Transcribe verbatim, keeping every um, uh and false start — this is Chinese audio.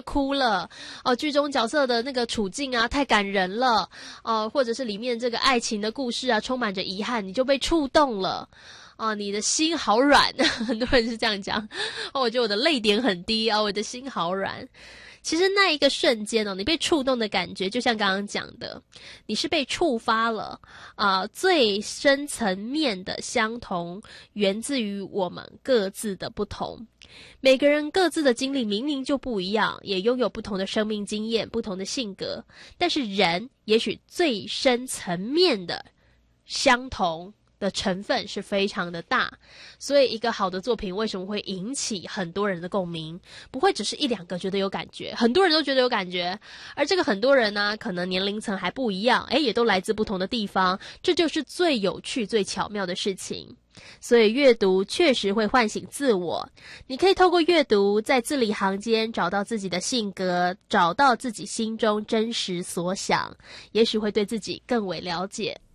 哭了哦，剧中角色的那个处境啊太感人了哦，或者是里面这个爱情的故事啊充满着遗憾，你就被触动了哦，你的心好软，很多人是这样讲哦，我觉得我的泪点很低啊，我的心好软。其实那一个瞬间哦，你被触动的感觉，就像刚刚讲的，你是被触发了啊、呃，最深层面的相同，源自于我们各自的不同。每个人各自的经历明明就不一样，也拥有不同的生命经验、不同的性格，但是人也许最深层面的相同的成分是非常的大，所以一个好的作品为什么会引起很多人的共鸣？不会只是一两个觉得有感觉，很多人都觉得有感觉，而这个很多人呢，可能年龄层还不一样，诶，也都来自不同的地方，这就是最有趣、最巧妙的事情。所以阅读确实会唤醒自我，你可以透过阅读在字里行间找到自己的性格，找到自己心中真实所想，也许会对自己更为了解。